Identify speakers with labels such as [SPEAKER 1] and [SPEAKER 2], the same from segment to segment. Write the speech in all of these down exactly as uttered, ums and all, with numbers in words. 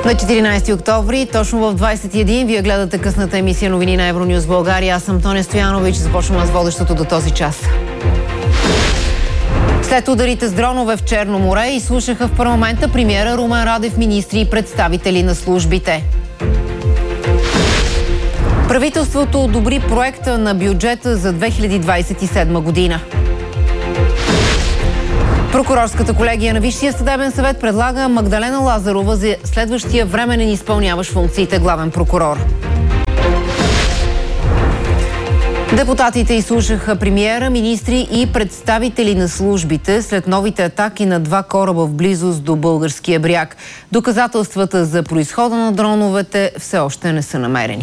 [SPEAKER 1] На четиринайсети октомври, точно в двайсет и един, вие гледате късната емисия новини на Евронюс България. Аз съм Тоня Стоянович, започвам с водещото до този час. След ударите с дронове в Черно море изслушаха в парламента премиера Румен Радев, министри и представители на службите. Правителството одобри проекта на бюджета за две хиляди двайсет и седма година. Прокурорската колегия на Висшия съдебен съвет предлага Магдалена Лазарова за следващия временен изпълняващ функциите главен прокурор. Депутатите изслушаха премиера, министри и представители на службите след новите атаки на два кораба в близост до българския бряг. Доказателствата за произхода на дроновете все още не са намерени.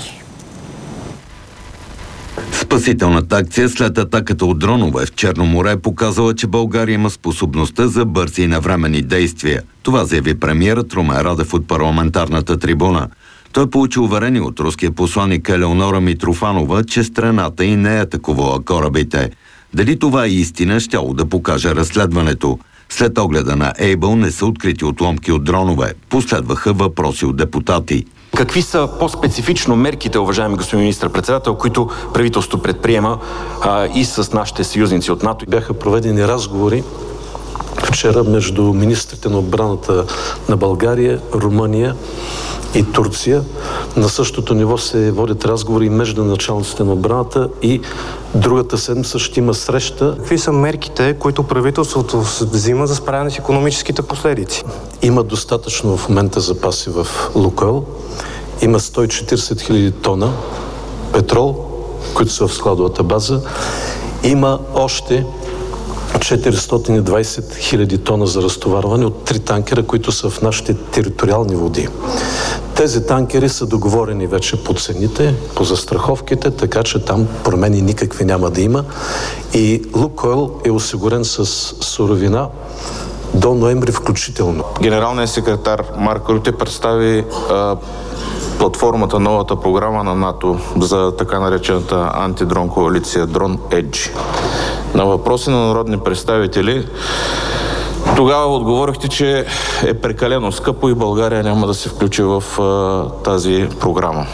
[SPEAKER 2] Спасителната акция след атаката от дронове в Черно море е показала, че България има способността за бързи и навременни действия. Това заяви премиерът Румен Радев от парламентарната трибуна. Той получи уверение от руския посланик Елеонора Митрофанова, че страната и не е атакувала корабите. Дали това е истина, щяло да покаже разследването. След огледа на Ейбъл не са открити отломки от дронове. Последваха въпроси от депутати.
[SPEAKER 3] Какви са по-специфично мерките, уважаеми господин министър-председател, които правителството предприема а, и с нашите съюзници от НАТО?
[SPEAKER 4] Бяха проведени разговори вчера между министрите на отбраната на България, Румъния и Турция. На същото ниво се водят разговори между началниците на отбраната и другата седмица ще има среща.
[SPEAKER 5] Какви са мерките, които правителството взима за справяне с икономическите последици?
[SPEAKER 4] Има достатъчно в момента запаси в Лукойл. Има сто и четирийсет хиляди тона петрол, които са в складовата база. Има още четиристотин и двайсет хиляди тона за разтоварване от три танкера, които са в нашите териториални води. Тези танкери са договорени вече по цените, по застраховките, така че там промени никакви няма да има. И Лукойл е осигурен с суровина до ноември включително.
[SPEAKER 6] Генералният секретар Марк Рюте представи а, платформата, новата програма на НАТО за така наречената антидрон коалиция Drone Edge. На въпроси на народни представители тогава отговорихте, че е прекалено скъпо и България няма да се включи в а, тази програма.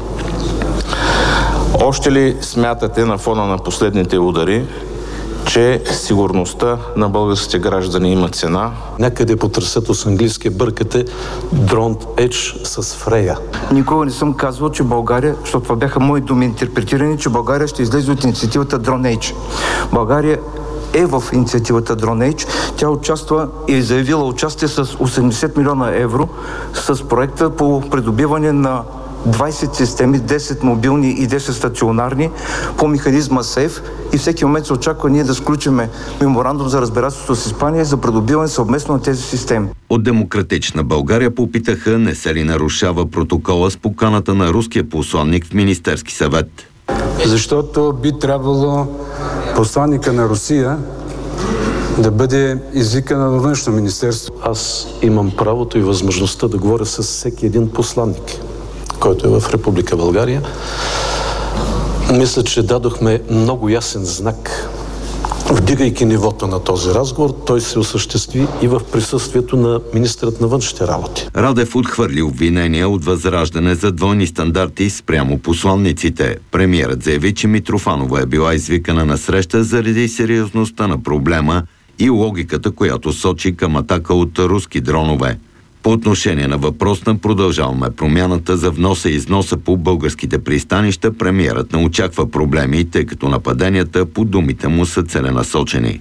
[SPEAKER 6] Още ли смятате на фона на последните удари, че сигурността на българските граждани има цена?
[SPEAKER 4] Някъде по трасето с английски бъркате Drone Edge с Фрея.
[SPEAKER 7] Никога не съм казвал, че България, защото това бяха мои думи интерпретирани, че България ще излезе от инициативата Drone Edge. България е в инициативата Drone Edge. Тя участва и е заявила участие с осемдесет милиона евро с проекта по придобиване на двайсет системи, десет мобилни и десет стационарни по механизма СЕЙФ и всеки момент се очаква ние да сключиме меморандум за разбирателство с Испания за придобиване съвместно на тези системи.
[SPEAKER 2] От Демократична България попитаха не се ли нарушава протокола с поканата на руския посланник в Министерски съвет.
[SPEAKER 8] Защото би трябвало посланника на Русия да бъде извикана във Външно министерство.
[SPEAKER 4] Аз имам правото и възможността да говоря с всеки един посланник, който е в Република България. Мисля, че дадохме много ясен знак, вдигайки нивото на този разговор. Той се осъществи и в присъствието на министърът на външните работи.
[SPEAKER 2] Радев отхвърли обвинения от Възраждане за двойни стандарти спрямо посланниците. Премиерът заяви, че Митрофанова е била извикана на среща заради сериозността на проблема и логиката, която сочи към атака от руски дронове. По отношение на въпрос на Продължаваме промяната за вноса и износа по българските пристанища, премиерът не очаква проблеми, тъй като нападенията по думите му са целенасочени.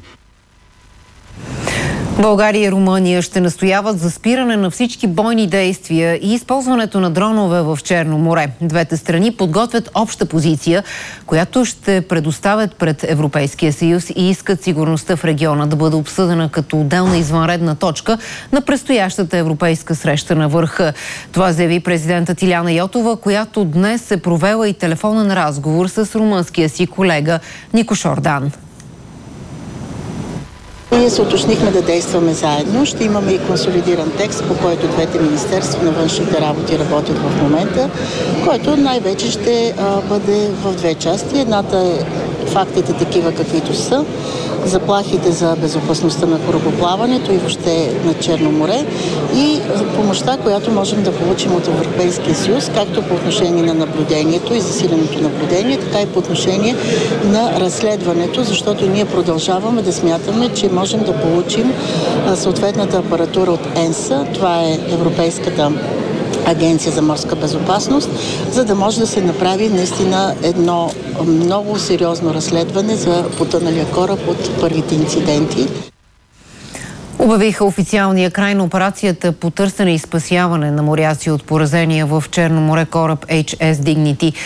[SPEAKER 1] България и Румъния ще настояват за спиране на всички бойни действия и използването на дронове в Черно море. Двете страни подготвят обща позиция, която ще предоставят пред Европейския съюз и искат сигурността в региона да бъде обсъдена като отделна извънредна точка на предстоящата европейска среща на върха. Това заяви президентът Иляна Йотова, която днес е провела и телефонен разговор с румънския си колега Нико Шордан.
[SPEAKER 9] Ние се уточнихме да действаме заедно. Ще имаме и консолидиран текст, по който двете министерства на външните работи работят в момента, който най-вече ще а, бъде в две части. Едната е фактите такива каквито са, заплахите за безопасността на корабоплаването и въобще на Черно море и помощта, която можем да получим от Европейския съюз, както по отношение на наблюдението и засиленото наблюдение, така и по отношение на разследването, защото ние продължаваме да смятаме, че можем да получим съответната апаратура от ЕНСА, това е Европейската агенция за морска безопасност, за да може да се направи наистина едно много сериозно разследване за потъналия кораб от първите инциденти.
[SPEAKER 1] Обявиха официалния край на операцията по търсене и спасяване на моряци от поразения в Черно море кораб Ейч Ес Dignity.